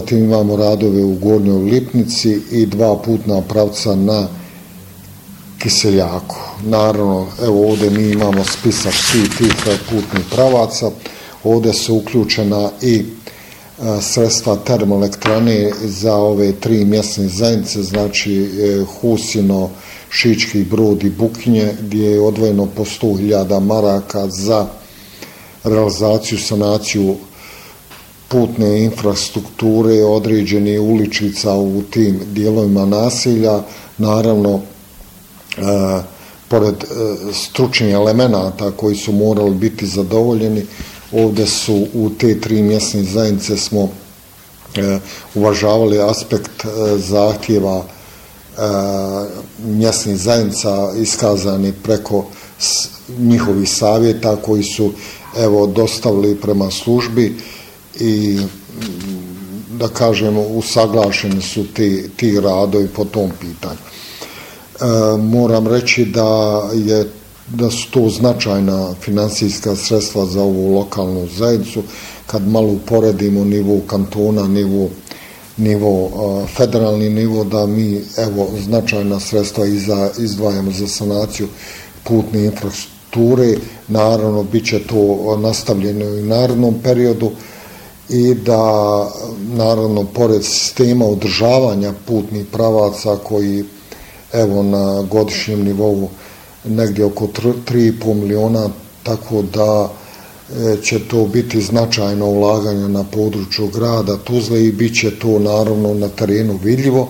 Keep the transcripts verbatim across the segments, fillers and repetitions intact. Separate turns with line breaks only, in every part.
Zatim imamo radove u Gornjoj Lipnici i dva putna pravca na Kiseljaku. Naravno, evo ovdje mi imamo spisak svih tih putnih pravaca. Ovdje su uključena i sredstva termoelektrane za ove tri mjesne zajednice, znači Husino, Šički Brod i Bukinje, gdje je odvojeno po sto hiljada maraka za realizaciju, sanaciju putne infrastrukture, određeni uličica u tim dijelovima naselja. Naravno, e, pored e, stručnih elemenata koji su morali biti zadovoljeni, ovdje su u te tri mjesne zajednice smo e, uvažavali aspekt e, zahtjeva e, mjesnih zajednica iskazani preko s, njihovih savjeta koji su evo dostavili prema službi i da kažemo usaglašeni su ti, ti radovi po tom pitanju. E, moram reći da je da su to značajna financijska sredstva za ovu lokalnu zajednicu. Kad malo uporedimo nivo kantona, nivo, nivo uh, federalni nivo, da mi evo značajna sredstva iza, izdvajamo za sanaciju putne infrastrukture. Naravno, bit će to nastavljeno i u narednom periodu i da, naravno, pored sistema održavanja putnih pravaca koji evo na godišnjem nivou negdje oko tri i pol miliona, tako da će to biti značajno ulaganje na području grada Tuzle i bit će to naravno na terenu vidljivo.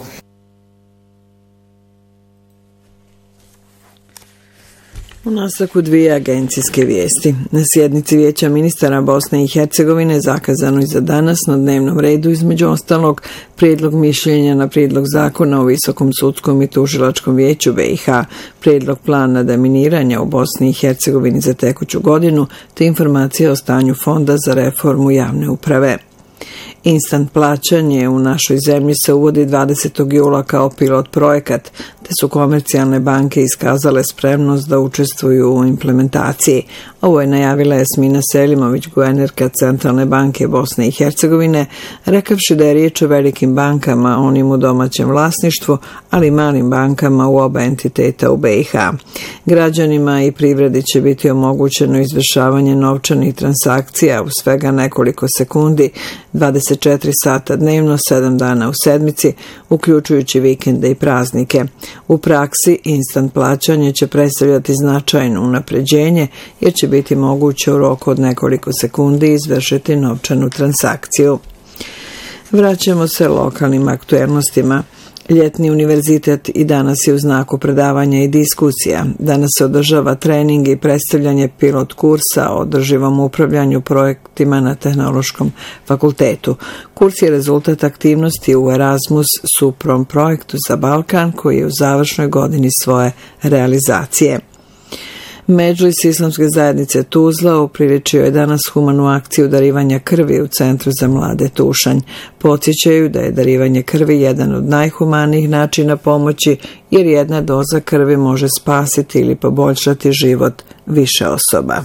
U nastavku dvije agencijske vijesti. Na sjednici Vijeća ministara Bosne i Hercegovine zakazano i za danas na dnevnom redu između ostalog prijedlog mišljenja na prijedlog zakona o Visokom sudskom i tužilačkom vijeću B i H, prijedlog plana deminiranja u Bosni i Hercegovini za tekuću godinu te informacije o stanju Fonda za reformu javne uprave. Instant plaćanje u našoj zemlji se uvodi dvadesetog jula kao pilot projekat, te su komercijalne banke iskazale spremnost da učestvuju u implementaciji. Ovo je najavila Jasmina Selimović, guvernerka Centralne banke Bosne i Hercegovine, rekavši da je riječ o velikim bankama, onim u domaćem vlasništvu, ali i malim bankama u oba entiteta u B i H. Građanima i privredi će biti omogućeno izvršavanje novčanih transakcija u svega nekoliko sekundi, dvadeset četiri sata dnevno, sedam dana u sedmici, uključujući vikende i praznike. U praksi, instant plaćanje će predstavljati značajno unapređenje jer će biti moguće u roku od nekoliko sekundi izvršiti novčanu transakciju. Vraćamo se lokalnim aktuelnostima. Ljetni univerzitet i danas je u znaku predavanja i diskusija. Danas se održava trening i predstavljanje pilot kursa o održivom upravljanju projektima na Tehnološkom fakultetu. Kurs je rezultat aktivnosti u Erasmus Suprom projektu za Balkan koji je u završnoj godini svoje realizacije. Medžlis Islamske zajednice Tuzla upriličio je danas humanu akciju darivanja krvi u Centru za mlade Tušanj. Podsjećaju da je darivanje krvi jedan od najhumanijih načina pomoći jer jedna doza krvi može spasiti ili poboljšati život više osoba.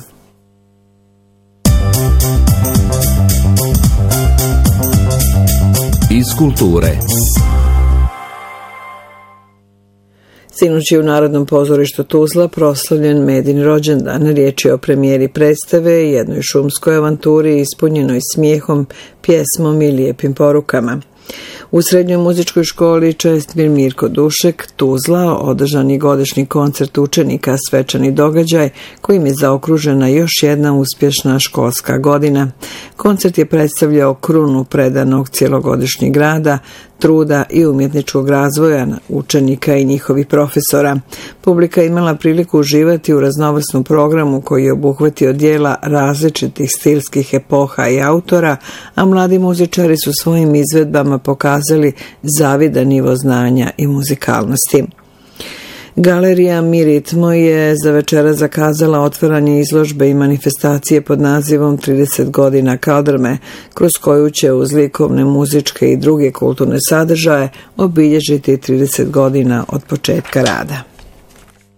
Iz kulture.
Sinoć je u Narodnom pozorištu Tuzla proslavljen Medin rođendan. Riječ je o premijeri predstave, jednoj šumskoj avanturi ispunjenoj smijehom, pjesmom i lijepim porukama. U srednjoj muzičkoj školi Čestmir Mirko Dušek Tuzla održan je godišnji koncert učenika, svečani događaj kojim je zaokružena još jedna uspješna školska godina. Koncert je predstavljao krunu predanog cjelogodišnjeg rada, truda i umjetničkog razvoja učenika i njihovih profesora. Publika je imala priliku uživati u raznovrsnom programu koji je obuhvatio dijela različitih stilskih epoha i autora, a mladi muzičari su svojim izvedbama pokazali zavidan nivo znanja i muzikalnosti. Galerija Mi Ritmo je za večera zakazala otvaranje izložbe i manifestacije pod nazivom trideset godina Kaldrme, kroz koju će uz likovne, muzičke i druge kulturne sadržaje obilježiti trideset godina od početka rada.